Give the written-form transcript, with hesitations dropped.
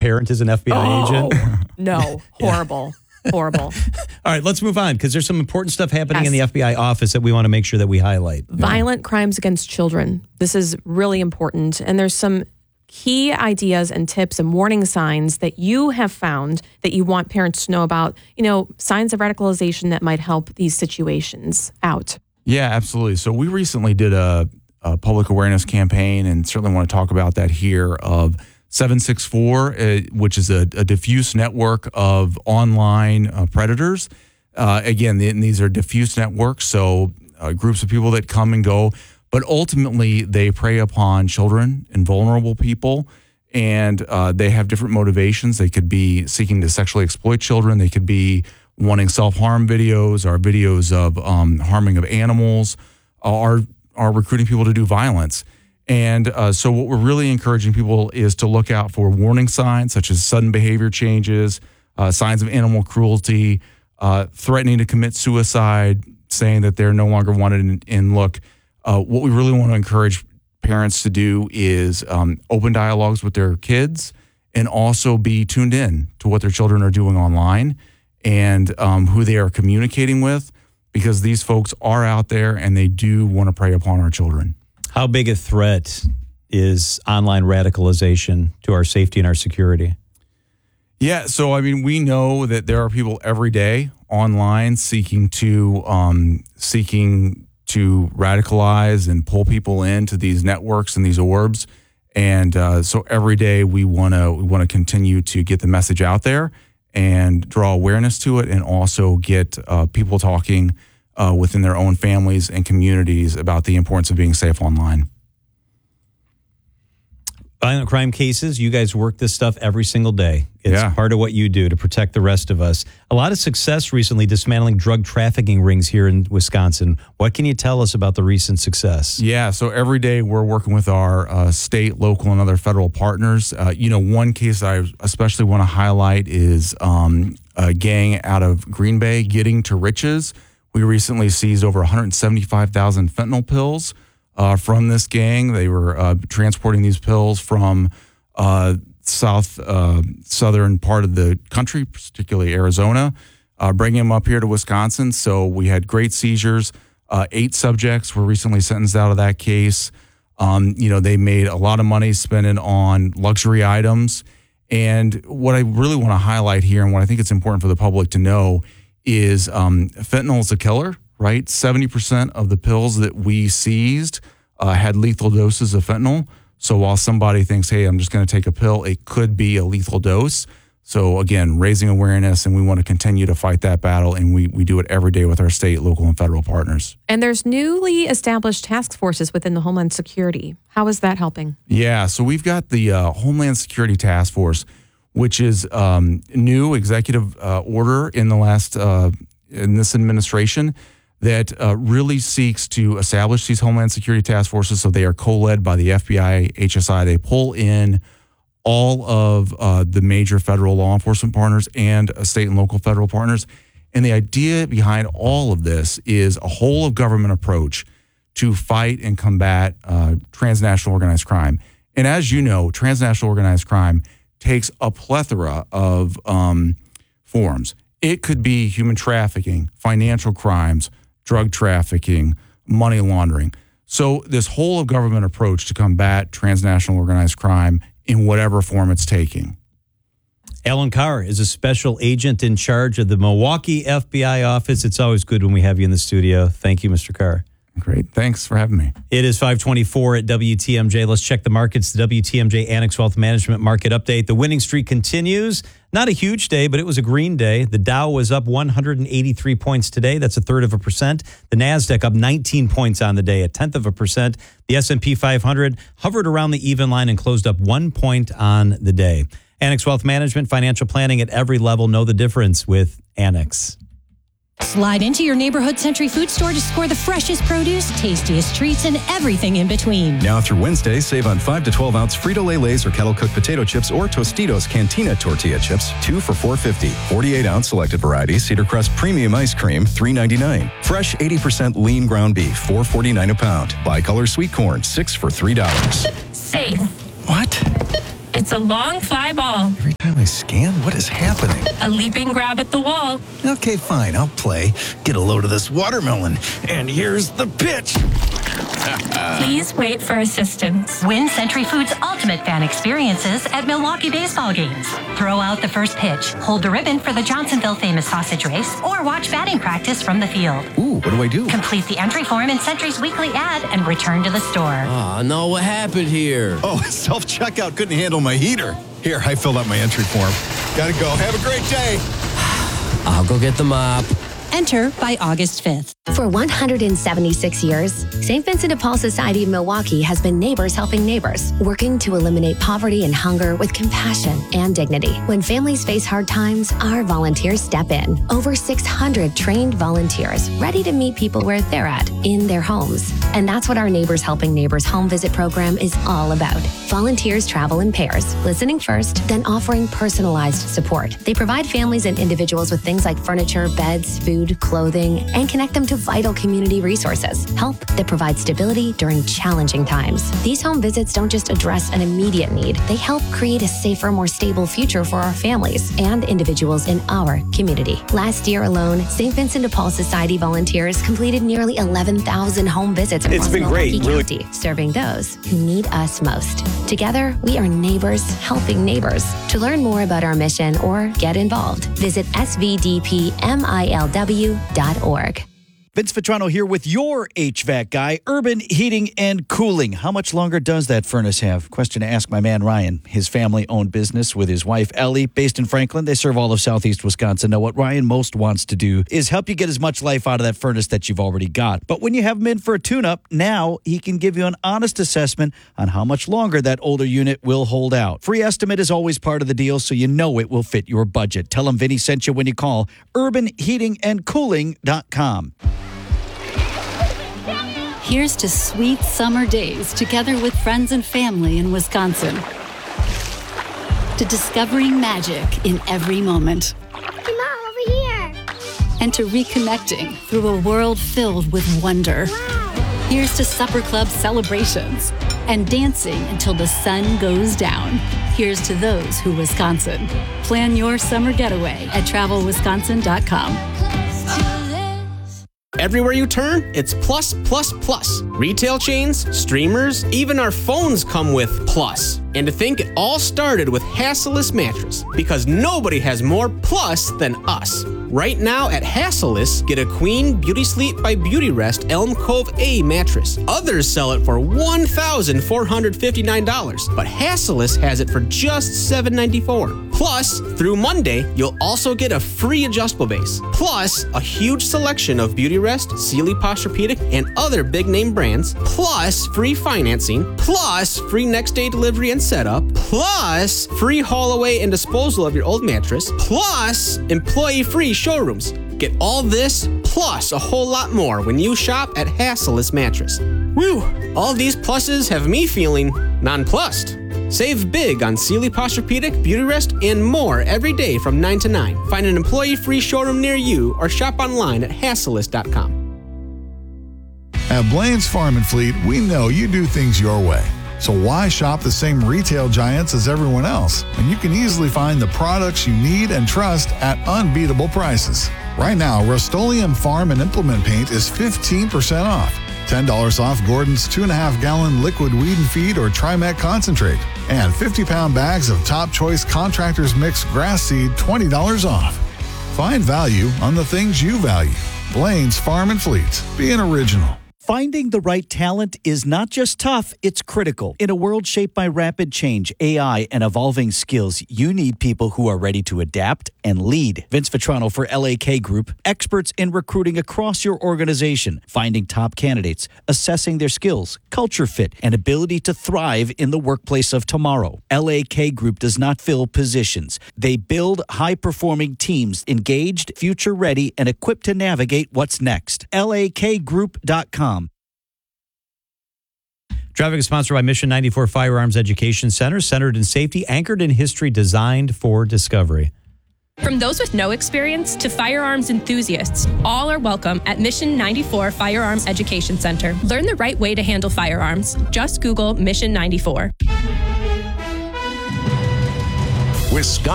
parent is an FBI agent? No, horrible. Horrible. All right, let's move on because there's some important stuff happening in the FBI office that we want to make sure that we highlight. Violent crimes against children. This is really important. And there's some key ideas and tips and warning signs that you have found that you want parents to know about, signs of radicalization that might help these situations out. Yeah, absolutely. So we recently did a public awareness campaign and certainly want to talk about that here of 764, which is a diffuse network of online predators. Again, these are diffuse networks, so groups of people that come and go, but ultimately they prey upon children and vulnerable people, and they have different motivations. They could be seeking to sexually exploit children. They could be wanting self-harm videos or videos of harming of animals, or recruiting people to do violence. And so what we're really encouraging people is to look out for warning signs such as sudden behavior changes, signs of animal cruelty, threatening to commit suicide, saying that they're no longer wanted. And look, what we really want to encourage parents to do is open dialogues with their kids and also be tuned in to what their children are doing online and who they are communicating with, because these folks are out there and they do want to prey upon our children. How big a threat is online radicalization to our safety and our security? Yeah, so I mean, we know that there are people every day online seeking to radicalize and pull people into these networks and these orbs, and so every day we want to continue to get the message out there and draw awareness to it, and also get people talking within their own families and communities about the importance of being safe online. Violent crime cases, you guys work this stuff every single day. It's part of what you do to protect the rest of us. A lot of success recently dismantling drug trafficking rings here in Wisconsin. What can you tell us about the recent success? Yeah, so every day we're working with our state, local, and other federal partners. One case I especially want to highlight is a gang out of Green Bay, Getting to Riches. We recently seized over 175,000 fentanyl pills from this gang. They were transporting these pills from southern part of the country, particularly Arizona, bringing them up here to Wisconsin. So we had great seizures. 8 subjects were recently sentenced out of that case. They made a lot of money spending on luxury items. And what I really want to highlight here, and what I think it's important for the public to know, is fentanyl is a killer, right? 70% of the pills that we seized had lethal doses of fentanyl. So while somebody thinks, hey, I'm just going to take a pill, it could be a lethal dose. So again, raising awareness, and we want to continue to fight that battle, and we do it every day with our state, local, and federal partners. And there's newly established task forces within the Homeland Security. How is that helping? Yeah, so we've got the Homeland Security Task Force, which is new executive order in the last in this administration that really seeks to establish these Homeland Security Task Forces. So they are co-led by the FBI, HSI. They pull in all of the major federal law enforcement partners and state and local federal partners. And the idea behind all of this is a whole of government approach to fight and combat transnational organized crime. And as you know, transnational organized crime takes a plethora of forms. It could be human trafficking, financial crimes, drug trafficking, money laundering. So this whole of government approach to combat transnational organized crime in whatever form it's taking. Alan Carr is a special agent in charge of the Milwaukee FBI office. It's always good when we have you in the studio. Thank you, Mr. Carr. Great. Thanks for having me. It is 5:24 at WTMJ. Let's check the markets. The WTMJ Annex Wealth Management Market Update. The winning streak continues. Not a huge day, but it was a green day. The Dow was up 183 points today. That's 1/3%. The NASDAQ up 19 points on the day, 0.1%. The S&P 500 hovered around the even line and closed up 1 point on the day. Annex Wealth Management, financial planning at every level. Know the difference with Annex. Slide into your neighborhood Century Food Store to score the freshest produce, tastiest treats, and everything in between. Now through Wednesday, save on 5 to 12 ounce Frito-Lay Lays or kettle cooked potato chips or Tostitos Cantina tortilla chips, 2 for $4.50. 48 ounce selected varieties, Cedar Crust Premium Ice Cream, $3.99. Fresh 80% lean ground beef, $4.49 a pound. Bicolor sweet corn, 6 for $3. Safe. What? It's a long fly ball. Every time hand? What is happening? A leaping grab at the wall. Okay, fine. I'll play. Get a load of this watermelon. And here's the pitch. Please wait for assistance. Win Century Foods' ultimate fan experiences at Milwaukee baseball games. Throw out the first pitch, hold the ribbon for the Johnsonville famous sausage race, or watch batting practice from the field. Ooh, what do I do? Complete the entry form in Century's weekly ad and return to the store. Oh, no, what happened here? Oh, self-checkout couldn't handle my heater. Here, I filled out my entry form. Gotta go. Have a great day. I'll go get the mop. Enter by August 5th. For 176 years, St. Vincent de Paul Society of Milwaukee has been neighbors helping neighbors, working to eliminate poverty and hunger with compassion and dignity. When families face hard times, our volunteers step in. Over 600 trained volunteers ready to meet people where they're at, in their homes. And that's what our Neighbors Helping Neighbors home visit program is all about. Volunteers travel in pairs, listening first, then offering personalized support. They provide families and individuals with things like furniture, beds, food, clothing, and connect them to vital community resources. Help that provides stability during challenging times. These home visits don't just address an immediate need. They help create a safer, more stable future for our families and individuals in our community. Last year alone, St. Vincent de Paul Society volunteers completed nearly 11,000 home visits across Milwaukee County, serving those who need us most. Together, we are neighbors helping neighbors. To learn more about our mission or get involved, visit svdpmilw.org. Vince Vitrano here with your HVAC guy, Urban Heating and Cooling. How much longer does that furnace have? Question to ask my man Ryan. His family-owned business with his wife Ellie, based in Franklin. They serve all of southeast Wisconsin. Now, what Ryan most wants to do is help you get as much life out of that furnace that you've already got. But when you have him in for a tune-up, now he can give you an honest assessment on how much longer that older unit will hold out. Free estimate is always part of the deal, so you know it will fit your budget. Tell him Vinny sent you when you call urbanheatingandcooling.com. Here's to sweet summer days together with friends and family in Wisconsin. To discovering magic in every moment. Hey, Mom, over here. And to reconnecting through a world filled with wonder. Wow. Here's to supper club celebrations and dancing until the sun goes down. Here's to those who Wisconsin. Plan your summer getaway at travelwisconsin.com. Everywhere you turn, it's plus, plus, plus. Retail chains, streamers, even our phones come with plus. And to think it all started with Hassellus Mattress, because nobody has more plus than us. Right now at Hassellus, get a Queen Beauty Sleep by Beautyrest Elm Cove A mattress. Others sell it for $1,459, but Hassellus has it for just $794. Plus, through Monday, you'll also get a free adjustable base. Plus, a huge selection of Beautyrest, Sealy Posturepedic, and other big-name brands. Plus, free financing. Plus, free next-day delivery and setup. Plus, free haul away and disposal of your old mattress. Plus, employee-free showrooms. Get all this, plus a whole lot more when you shop at Hassellus Mattress. Woo! All these pluses have me feeling nonplussed. Save big on Sealy Posturepedic, Beautyrest, and more every day from 9 to 9. Find an employee-free showroom near you or shop online at hassellus.com. At Blaine's Farm and Fleet, we know you do things your way. So why shop the same retail giants as everyone else when you can easily find the products you need and trust at unbeatable prices? Right now, Rust-Oleum Farm and Implement Paint is 15% off. $10 off Gordon's 2.5-gallon liquid weed and feed or Trimet concentrate. And 50-pound bags of Top Choice Contractors Mix grass seed, $20 off. Find value on the things you value. Blaine's Farm and Fleet. Be an original. Finding the right talent is not just tough, it's critical. In a world shaped by rapid change, AI, and evolving skills, you need people who are ready to adapt and lead. Vince Vitrano for LAK Group, experts in recruiting across your organization, finding top candidates, assessing their skills, culture fit, and ability to thrive in the workplace of tomorrow. LAK Group does not fill positions. They build high-performing teams, engaged, future-ready, and equipped to navigate what's next. LAKgroup.com. Traffic is sponsored by Mission 94 Firearms Education Center, centered in safety, anchored in history, designed for discovery. From those with no experience to firearms enthusiasts, all are welcome at Mission 94 Firearms Education Center. Learn the right way to handle firearms. Just Google Mission 94. Wisconsin.